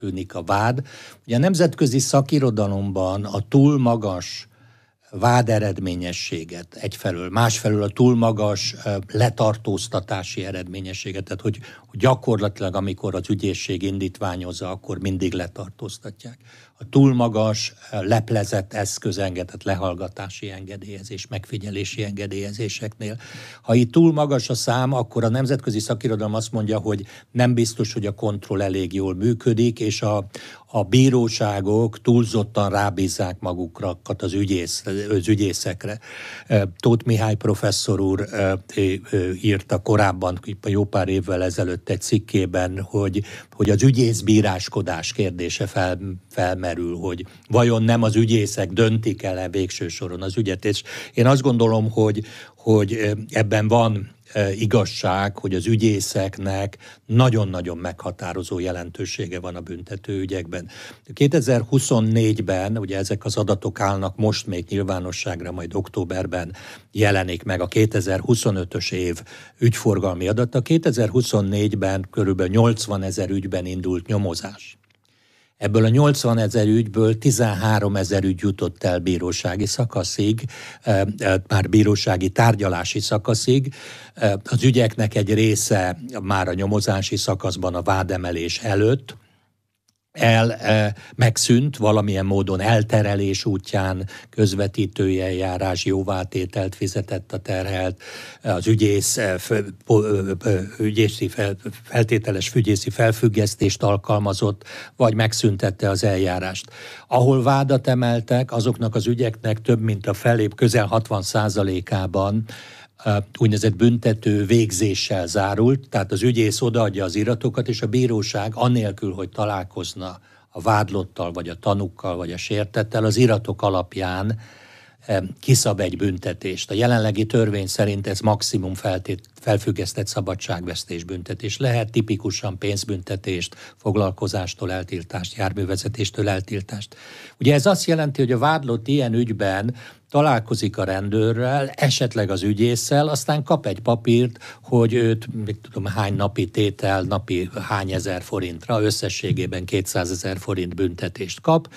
tűnik a vád. Ugye a nemzetközi szakirodalomban a túl magas váderedményességet egyfelől, másfelől a túl magas letartóztatási eredményességet, tehát hogy gyakorlatilag amikor az ügyészség indítványozza, akkor mindig letartóztatják. A túl magas leplezett eszközengedett lehallgatási engedélyezés, megfigyelési engedélyezéseknél. Ha itt túl magas a szám, akkor a nemzetközi szakirodalom azt mondja, hogy nem biztos, hogy a kontroll elég jól működik, és a bíróságok túlzottan rábízzák magukat az ügyészekre. Tóth Mihály professzor úr írta korábban, jó pár évvel ezelőtt egy cikkében, hogy az ügyészbíráskodás kérdése felmerül, hogy vajon nem az ügyészek döntik el végső soron az ügyet. És én azt gondolom, hogy ebben van igazság, hogy az ügyészeknek nagyon-nagyon meghatározó jelentősége van a büntető ügyekben. 2024-ben, ugye ezek az adatok állnak most még nyilvánosságra, majd októberben jelenik meg a 2025-ös év ügyforgalmi adata. 2024-ben körülbelül 80 000 ügyben indult nyomozás. Ebből a 80 000 ügyből 13 000 ügy jutott el bírósági szakaszig, már bírósági tárgyalási szakaszig. Az ügyeknek egy része már a nyomozási szakaszban a vádemelés előtt megszűnt, valamilyen módon elterelés útján közvetítői eljárás, jóvátételt fizetett a terhelt, az feltételes ügyészi felfüggesztést alkalmazott, vagy megszüntette az eljárást. Ahol vádat emeltek, azoknak az ügyeknek több mint a felép, közel 60%-ában úgynevezett büntető végzéssel zárult, tehát az ügyész odaadja az iratokat, és a bíróság anélkül, hogy találkozna a vádlottal, vagy a tanúkkal, vagy a sértettel, az iratok alapján kiszab egy büntetést. A jelenlegi törvény szerint ez maximum felfüggesztett szabadságvesztés büntetés. Lehet tipikusan pénzbüntetést, foglalkozástól eltiltást, járművezetéstől eltiltást. Ugye ez azt jelenti, hogy a vádlott ilyen ügyben találkozik a rendőrrel, esetleg az ügyésszel, aztán kap egy papírt, hogy őt, hány napi tétel, napi hány ezer forintra, összességében 200 000 forint büntetést kap.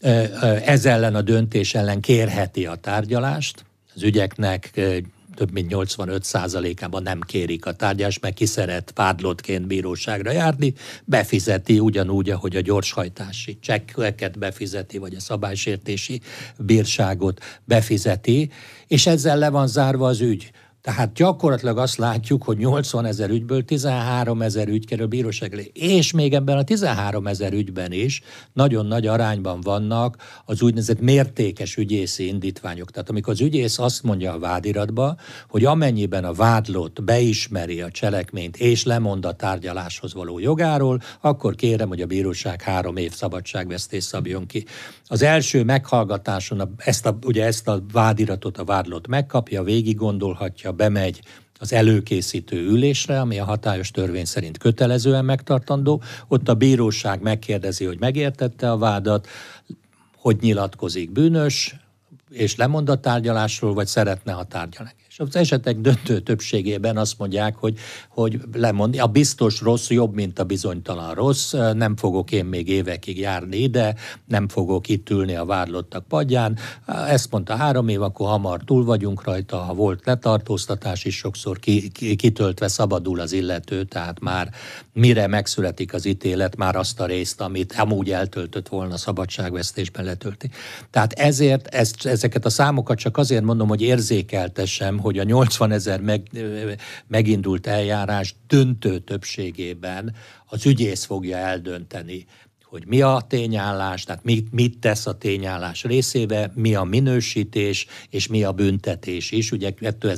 Ez ellen a döntés ellen kérheti a tárgyalást. Az ügyeknek több mint 85%-ában nem kérik a tárgyalást, mert ki szeret vádlottként bíróságra járni, befizeti ugyanúgy, ahogy a gyorshajtási csekkeket befizeti, vagy a szabálysértési bírságot befizeti, és ezzel le van zárva az ügy. Tehát gyakorlatilag azt látjuk, hogy 80 000 ügyből 13 000 ügy kerül bíróságra. És még ebben a 13 000 ügyben is nagyon nagy arányban vannak az úgynevezett mértékes ügyészi indítványok. Tehát amikor az ügyész azt mondja a vádiratba, hogy amennyiben a vádlott beismeri a cselekményt és lemond a tárgyaláshoz való jogáról, akkor kérem, hogy a bíróság 3 év szabadságvesztést szabjon ki. Az első meghallgatáson ezt a vádiratot a vádlott megkapja, végig gondolhatja, bemegy az előkészítő ülésre, ami a hatályos törvény szerint kötelezően megtartandó, ott a bíróság megkérdezi, hogy megértette a vádat, hogy nyilatkozik bűnös, és lemond a tárgyalásról, vagy szeretne a tárgyalás. És az esetek döntő többségében azt mondják, hogy lemond. A biztos rossz jobb, mint a bizonytalan rossz, nem fogok én még évekig járni ide, nem fogok itt ülni a vádlottak padján. Ezt mondta 3 év, akkor hamar túl vagyunk rajta, ha volt letartóztatás is, sokszor kitöltve szabadul az illető, tehát már mire megszületik az ítélet, már azt a részt, amit amúgy eltöltött volna szabadságvesztésben letölti. Tehát ezért ezeket a számokat csak azért mondom, hogy érzékeltessem, hogy a 80 000 megindult eljárás döntő többségében az ügyész fogja eldönteni, hogy mi a tényállás, tehát mit tesz a tényállás részébe, mi a minősítés, és mi a büntetés is. Ugye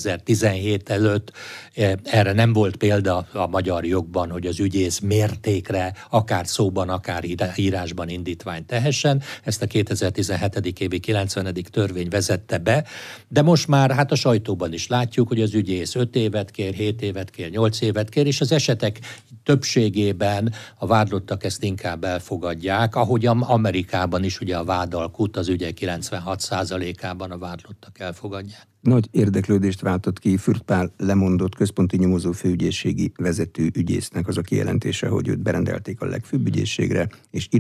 2017 előtt erre nem volt példa a magyar jogban, hogy az ügyész mértékre, akár szóban, akár írásban indítványt tehessen. Ezt a 2017. évi 90. törvény vezette be, de most már hát a sajtóban is látjuk, hogy az ügyész 5 évet kér, 7 évet kér, 8 évet kér, és az esetek többségében a vádlottak ezt inkább elfogadják, ahogy Amerikában is ugye a vádalkut az ügyek 96%-ában a vádlottak elfogadják. Nagy érdeklődést váltott ki Fürth Pál lemondott központi nyomozó főügyészségi vezető ügyésznek az a kijelentése, hogy őt berendelték a legfőbb ügyészségre, és